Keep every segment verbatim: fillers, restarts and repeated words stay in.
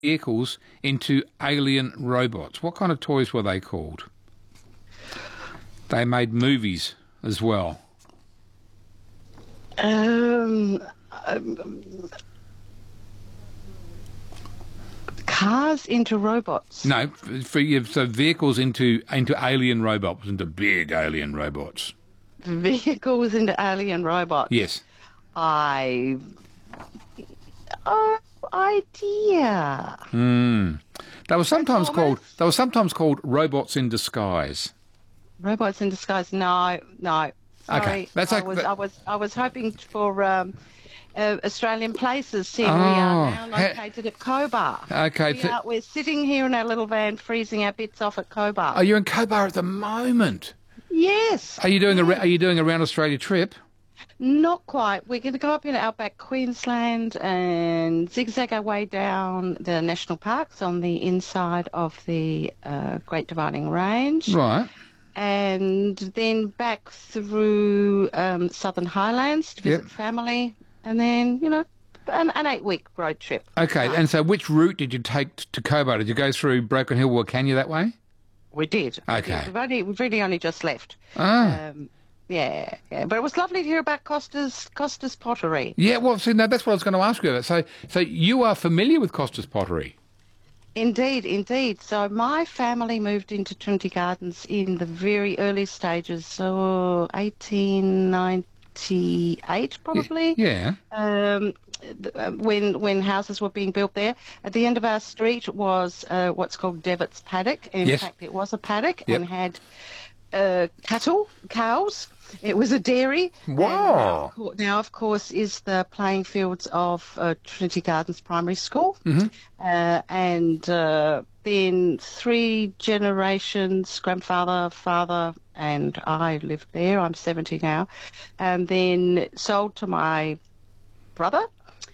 vehicles into alien robots. What kind of toys were they called? They made movies as well. Um, um, cars into robots. No, for you, so vehicles into into alien robots, into big alien robots. Vehicles into alien robots. Yes. I. Oh, idea. Hmm. They were sometimes called. They were sometimes called robots in disguise. Robots in disguise. No, no. Sorry. Okay, that's I like was, that- I was, I was hoping for um, uh, Australian places. Seeing we Oh, are now ha- located at Cobar. Okay. We th- are, we're sitting here in our little van, freezing our bits off at Cobar. Are you in Cobar at the moment? Yes. Are you doing a yes. Are you doing a round Australia trip? Not quite. We're going to go up in outback Queensland and zigzag our way down the national parks on the inside of the uh, Great Dividing Range. Right. And then back through um, Southern Highlands to visit Yep. family. And then, you know, an, an eight-week road trip. Okay. And so, which route did you take t- to Cobar? Did you go through Broken Hill, Wilcannia that way? We did. We Okay. did. We've, only, we've really only just left. Ah. Um, yeah, yeah. But it was lovely to hear about Costa's, Costa's pottery. Yeah. Well, see, no, that's what I was going to ask you about. So, so you are familiar with Costa's pottery? Indeed, indeed. So my family moved into Trinity Gardens in the very early stages, so eighteen ninety-eight probably. Yeah. Um, th- uh, when when houses were being built there. At the end of our street was uh, what's called Devitt's Paddock. In Yes. fact, it was a paddock Yep. and had uh, cattle, cows. It was a dairy. Wow. And now, now, of course, is the playing fields of uh, Trinity Gardens Primary School. Mm-hmm. Uh, and uh, then three generations, grandfather, father, and I lived there. I'm seventy now. And then sold to my brother.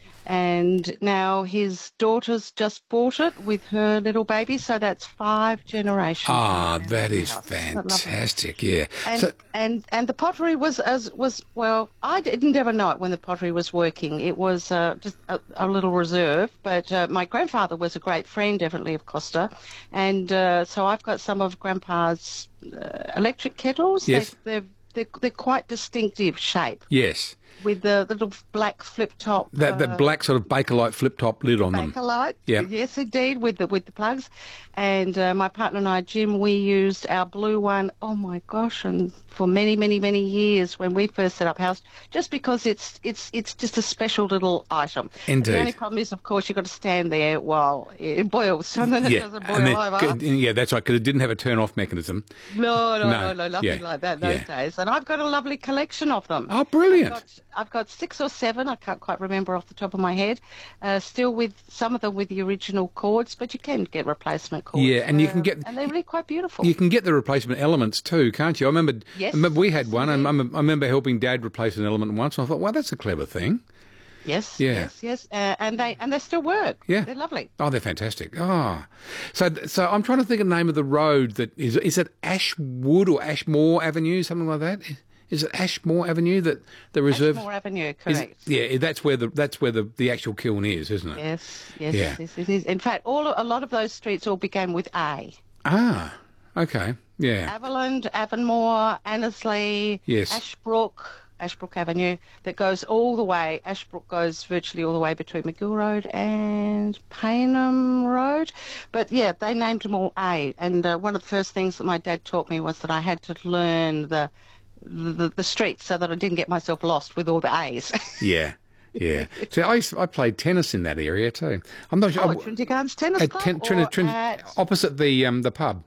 And now his daughter's just bought it with her little baby. So that's five generations. Ah, now. that is Isn't that lovely? fantastic. Yeah. And, So, and and the pottery was as was well. I didn't ever know it when the pottery was working. It was uh, just a, a little reserve. But uh, my grandfather was a great friend, definitely of Costa, and uh, so I've got some of Grandpa's uh, electric kettles. Yes. They, they're, they're they're quite distinctive shape yes. with the little black flip top. That that uh, black sort of Bakelite flip top lid on them. Bakelite. Yeah. Yes, indeed, with the with the plugs. And uh, my partner and I, Jim, we used our blue one. Oh my gosh! And for many, many, many years when we first set up house, just because it's it's it's just a special little item. Indeed. The only problem is, of course, you've got to stand there while it boils, so then it Yeah. doesn't boil And then- over. yeah, that's right, because it didn't have a turn-off mechanism. No, no, No, no, no, nothing yeah, like that those yeah. days. And I've got a lovely collection of them. Oh, brilliant. I've got, I've got six or seven. I can't quite remember off the top of my head. Uh, still with some of them with the original cords, but you can get replacement cords. Yeah, and you uh, can get- and they're really quite beautiful. You can get the replacement elements too, can't you? I remember, Yes, I remember we had yes, one, and I indeed. remember I remember helping Dad replace an element once, and I thought, well, that's a clever thing. Yes, Yeah. yes, yes. Uh, and they and they still work. Yeah. They're lovely. Oh, they're fantastic. Oh, so so I'm trying to think of the name of the road that is. Is it Ashwood or Ashmore Avenue, something like that? Is it Ashmore Avenue that the reserve? Ashmore Avenue, is- correct. yeah, that's where the that's where the, the actual kiln is, isn't it? Yes, yes, Yeah. yes, it is. In fact, all a lot of those streets all began with A. Ah, okay, yeah, Averland, Avonmore, Annesley, Yes. Ashbrook, Ashbrook Avenue, that goes all the way. Ashbrook goes virtually all the way between McGill Road and Paynham Road. But yeah, they named them all A. And uh, one of the first things that my dad taught me was that I had to learn the the, the streets so that I didn't get myself lost with all the A's. yeah, yeah. See, I used, I played tennis in that area too. I'm not sure. Oh, at Trinity Gardens Tennis at Club? ten, Trin- or Trin- at, opposite the um the pub.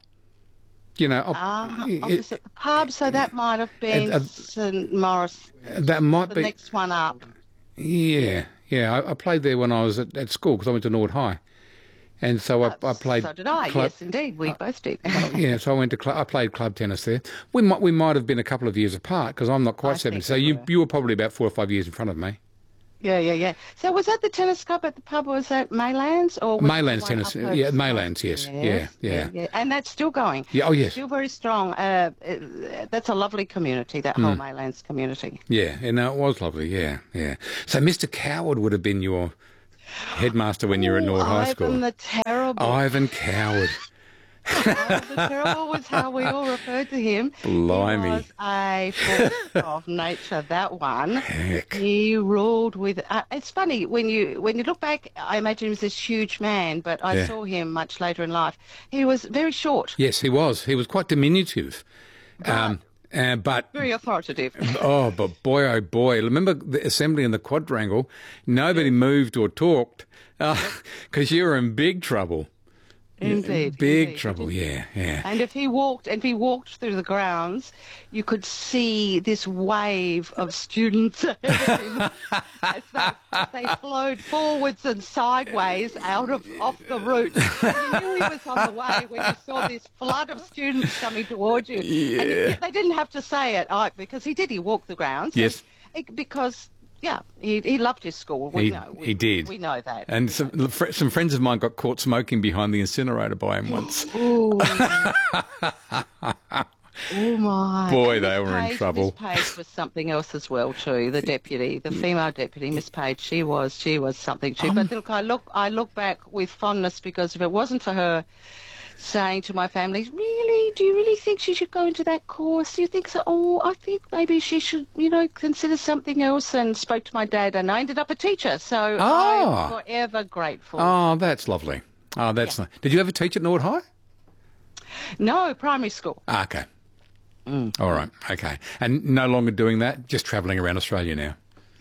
You know, op- ah, it- opposite the pub, so that might have been uh, St Morris, that might the be. next one up. Yeah, yeah. I, I played there when I was at, at school because I went to Nord High, and so I, I played. So did I, club- yes, indeed. We both did. Yeah, so I went to cl- I played club tennis there. We might we might have been a couple of years apart because I'm not quite I seventy. think So we you were. you were probably about four or five years in front of me. Yeah, yeah, yeah. So was that the tennis club at the pub, or was that Maylands? Or was it Maylands the one tennis, up at- yeah, Maylands, yes, Yes, yeah, yeah. And that's still going. Yeah, oh yes, Still very strong. Uh, it- that's a lovely community, that Hmm. whole Maylands community. yeah. And no, it was lovely. Yeah, yeah. So Mister Coward would have been your headmaster when you were at Norwood High Ivan School? the Terrible. Ivan Coward. Ivan the Terrible was how we all referred to him. Blimey. He was a force of nature, that one. Heck. He ruled with... Uh, it's funny, when you when you look back, I imagine he was this huge man, but I Yeah. saw him much later in life. He was very short, Yes, he was. He was quite diminutive. Um, uh, but, very authoritative. oh, but boy, oh boy. Remember the assembly in the quadrangle? Nobody moved or talked because you were in big trouble. Indeed. Big indeed. trouble, yeah, yeah. And if he walked, and if he walked through the grounds, you could see this wave of students as they, as they flowed forwards and sideways out of off the route. You knew he was on the way when you saw this flood of students coming towards you. Yeah. And you- they didn't have to say it, uh, because he did. He walked the grounds. Yes. It- because. Yeah, he, he loved his school. We He- know. We, he did. We know that. And some, fr- some friends of mine got caught smoking behind the incinerator by him once. Ooh. Oh my! Boy, And they Miss were in Page- trouble. Miss Page was something else as well too. The deputy, the female deputy, Miss Page, she was she was something too. Um, but look, I look I look back with fondness, because if it wasn't for her saying to my family, really, do you really think she should go into that course? Do you think so? Oh, I think maybe she should, you know, consider something else. And spoke to my dad, and I ended up a teacher. So Ah. I'm forever grateful. Oh, that's lovely. Oh, that's nice. Did you ever teach at Norwood High? No, primary school. Ah, okay. All right, okay. And no longer doing that, just travelling around Australia now.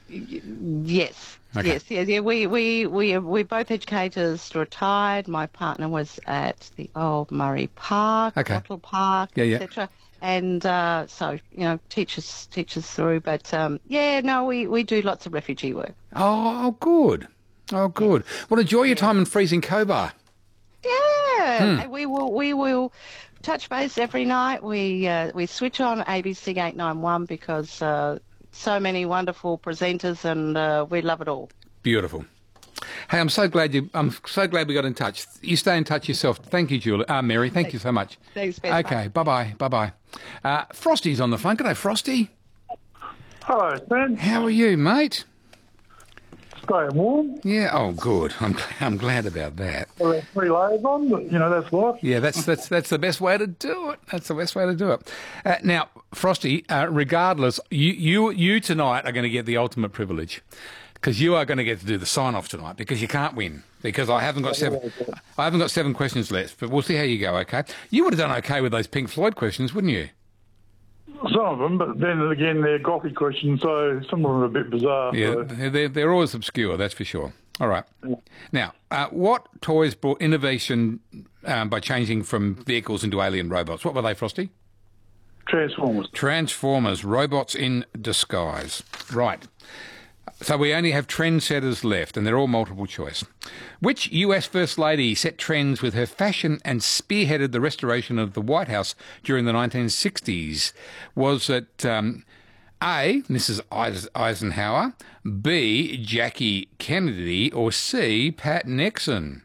Yes. Okay. Yes, yes, yeah. We we we we're both educators, retired. My partner was at the old Murray Park, Okay. Wattle Park, Yeah, yeah. et cetera. And uh, so you know, teachers teachers through. But um, yeah, no, we, we do lots of refugee work. Oh, good. Oh, good. Well, enjoy your time in freezing Cobar. Yeah, Hmm. and we will we will touch base every night. We uh, we switch on A B C eight nine one because uh, so many wonderful presenters, and uh, we love it all. Beautiful. Hey, I'm so glad you. I'm so glad we got in touch. You stay in touch yourself. Thank you, Julie. Uh, Mary. Thank you so much. Thanks, Beth. Okay. Bye bye. Bye bye. Uh, Frosty's on the phone. G'day, Frosty. Hello, Ben. How are you, mate? Staying warm. Yeah. Oh, good. I'm. I'm glad about that. Well, there's three layers on, but, you know, that's life. Yeah, that's that's that's the best way to do it. That's the best way to do it. Uh, now, Frosty, uh, regardless, you you you tonight are going to get the ultimate privilege, because you are going to get to do the sign off tonight, because you can't win, because I haven't got seven I haven't got seven questions left, but we'll see how you go. Okay, you would have done okay with those Pink Floyd questions, wouldn't you? Some of them, but then again, they're gothy questions, so some of them are a bit bizarre. Yeah, So. they're they're always obscure, that's for sure. All right. Now, uh, what toys brought innovation um, by changing from vehicles into alien robots? What were they, Frosty? Transformers. Transformers, robots in disguise. Right. So we only have trendsetters left, and they're all multiple choice. Which U S First Lady set trends with her fashion and spearheaded the restoration of the White House during the nineteen sixties? Was it um, A, Missus Eis- Eisenhower, B, Jackie Kennedy, or C, Pat Nixon?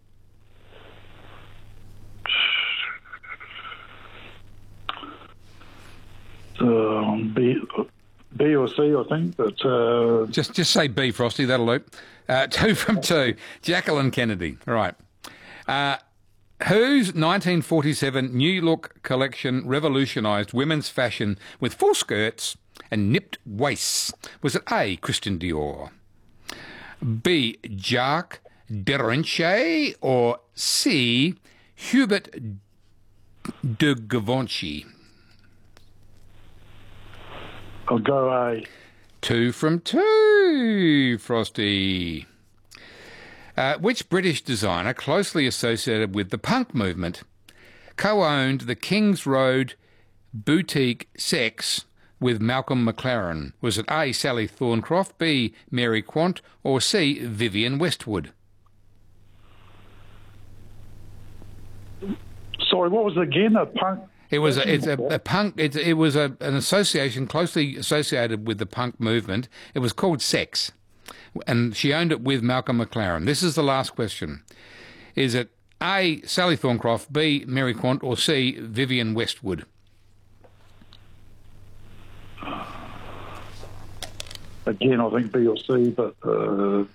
Um, B, B or C, I think, but uh, Just just say B, Frosty, that'll do. Uh, two from two. Jacqueline Kennedy. Right. Uh, whose nineteen forty-seven New Look collection revolutionised women's fashion with full skirts and nipped waists? Was it A, Christian Dior, B, Jacques Deranchet, or C, Hubert de Givenchy? I'll go A. Two from two, Frosty. Uh, which British designer closely associated with the punk movement co-owned the Kings Road boutique Sex with Malcolm McLaren? Was it A, Sally Thorncroft, B, Mary Quant, or C, Vivienne Westwood? Sorry, what was it again? A punk? It was a, it's a, a punk. It's, it was a, an association closely associated with the punk movement. It was called Sex, and she owned it with Malcolm McLaren. This is the last question: is it A, Sally Thorncroft, B, Mary Quant, or C, Vivienne Westwood? Again, I think B or C, but uh,